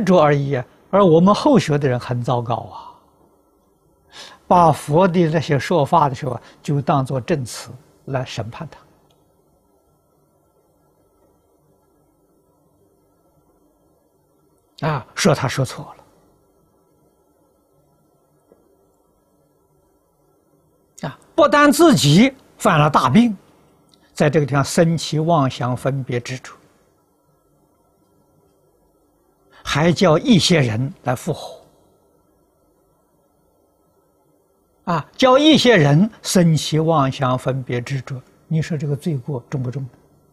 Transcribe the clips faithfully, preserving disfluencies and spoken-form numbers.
住而已啊。而我们后学的人很糟糕啊，把佛的那些说法的时候就当作证词来审判他，啊，说他说错了，啊，不但自己犯了大病，在这个地方生起妄想分别执着，还叫一些人来附和，啊，叫一些人生起妄想分别执着，你说这个罪过重不重？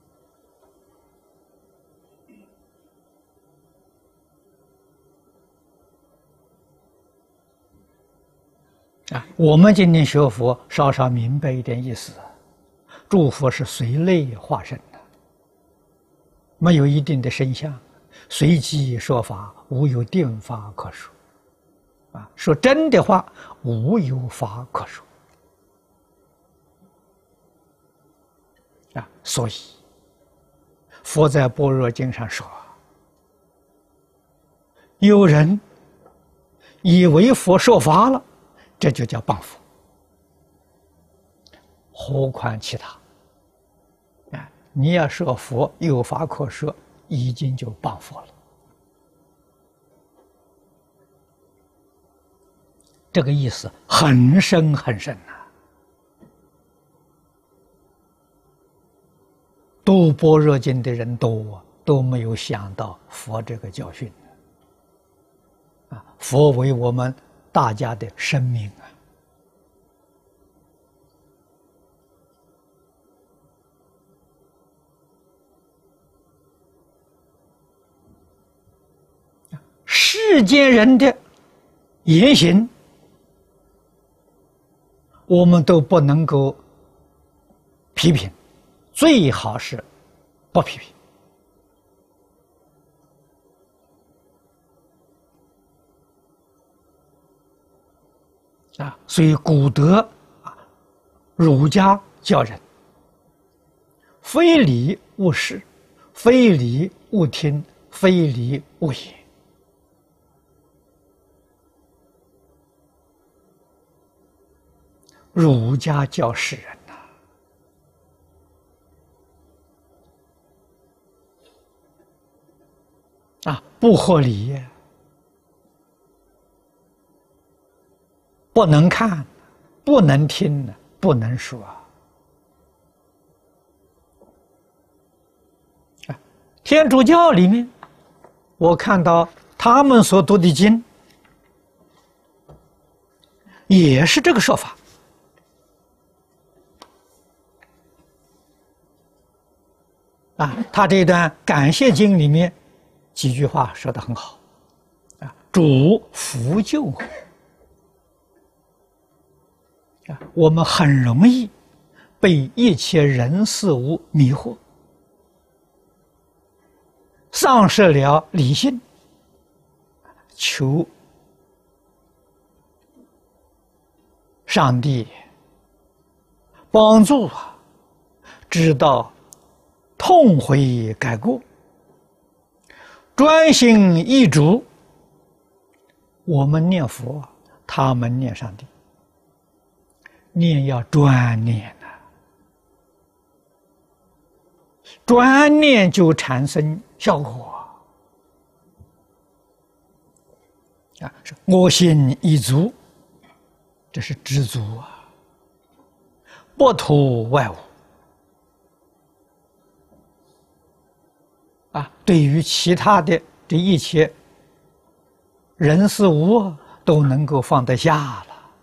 啊，我们今天学佛，稍稍明白一点意思。诸佛是随类化身的，没有一定的身相，随机说法，无有定法可说。啊，说真的话，无有法可说。啊，所以佛在《般若经》上说，有人以为佛说法了，这就叫谤佛，何况其他？啊，你要说佛有法可说，已经就谤佛了。这个意思很深很深呐、啊。读般若经的人多，都没有想到佛这个教训啊！佛为我们大家的生命啊！世间人的言行，我们都不能够批评，最好是不批评。啊，所以古德啊，儒家教人：非礼勿视，非礼勿听，非礼勿言。儒家教世人呐、啊，啊，不合理，不能看，不能听，不能说。啊，天主教里面，我看到他们所读的经，也是这个说法。啊，他这一段感谢经里面几句话说得很好，啊，主福救我。啊，我们很容易被一切人事物迷惑，丧失了理性，求上帝帮助啊，知道痛悔改过，专心一主。我们念佛，他们念上帝，念要专念呐、啊，专念就产生效果啊！是我心一足，这是知足啊，不图外物。啊，对于其他的这一切人事物都能够放得下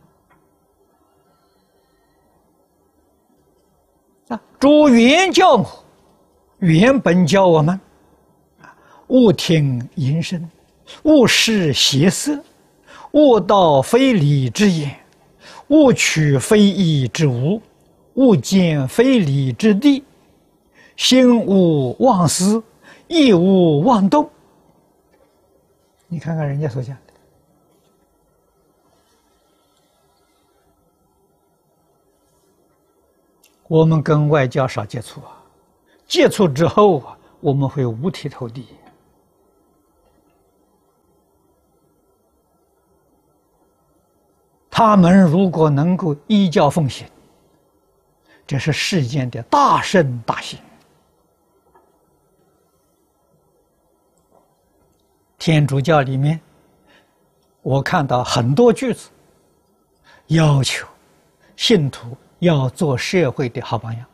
了。啊，主原教我，原本教我们，啊，勿听淫声，勿视邪色，勿道非礼之言，勿取非义之物，勿见非礼之地，心勿妄思，亦勿妄动。你看看人家所讲的，我们跟外教少接触啊，接触之后啊，我们会五体投地他们如果能够依教奉行，这是世间的大圣大幸。天主教里面，我看到很多句子，要求信徒要做社会的好榜样。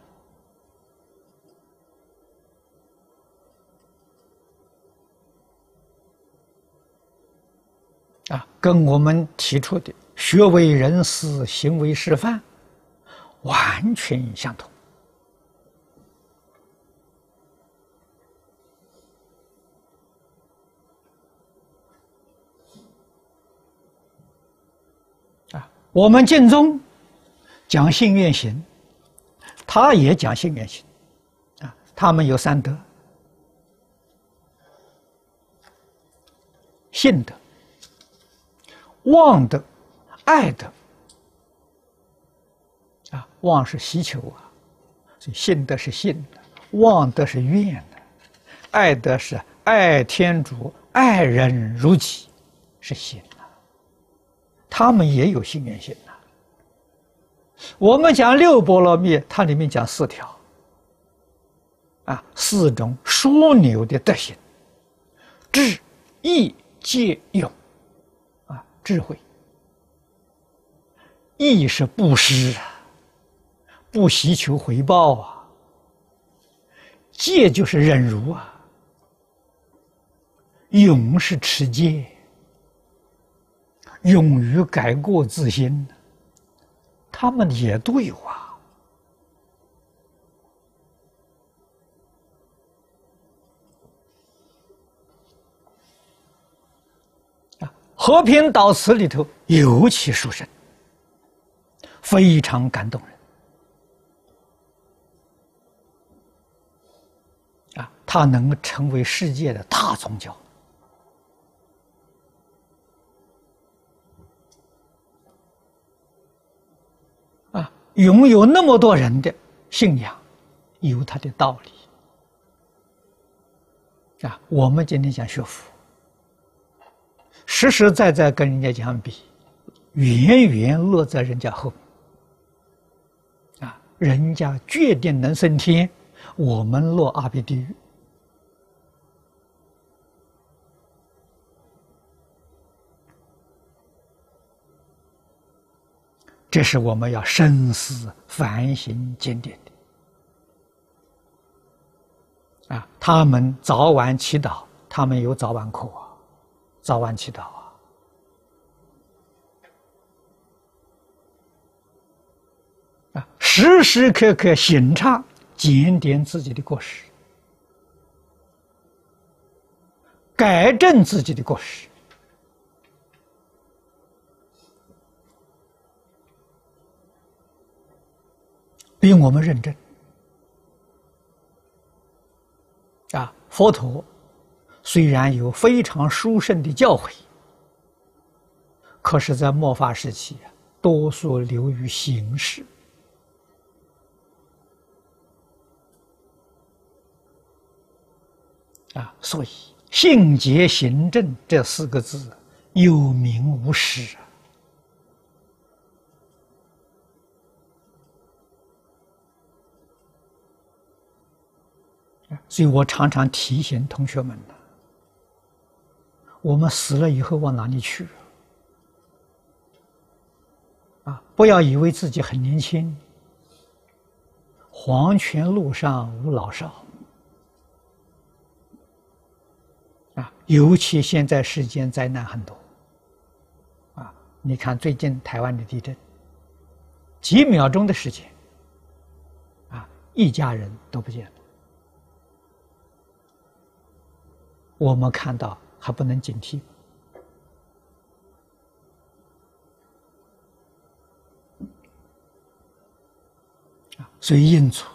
啊，跟我们提出的学为人师，行为示范完全相同。啊，我们净宗讲信愿行，他也讲信愿行。啊，他们有三德：信德、望德、爱德。啊，望是希求啊，所以信德是信的，望德是愿的，爱德是爱天主、爱人如己，是信啊。他们也有信愿行啊。我们讲六波罗蜜，它里面讲四条，啊，四种枢纽的德行：智、义、戒、勇。啊，智慧。义是布施啊，不希求回报啊。戒就是忍辱啊。勇是持戒，勇于改过自新。他们也都有啊。啊，和平导词里头尤其殊胜，非常感动人。啊，它能成为世界的大宗教。啊，拥有那么多人的信仰，有它的道理。啊，我们今天讲学佛，实实在在跟人家相比，远远落在人家后面。啊，人家决定能升天，我们落阿鼻地狱。这是我们要深思反省检点的。啊，他们早晚祈祷，他们有早晚课啊，早晚祈祷啊。啊，时时刻刻省察检点自己的过失，改正自己的过失。比我们认真。啊，佛陀虽然有非常殊胜的教诲，可是在末法时期，多数流于形式。啊，所以信解行证这四个字有名无实啊。所以我常常提醒同学们呢，我们死了以后往哪里去？啊，不要以为自己很年轻，黄泉路上无老少。啊，尤其现在世间灾难很多。啊，你看最近台湾的地震，几秒钟的时间，啊，一家人都不见了。我们看到还不能警惕。啊，所以因此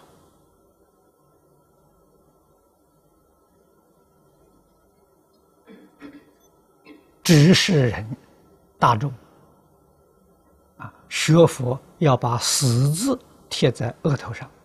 指示人大众啊，学佛要把死字贴在额头上。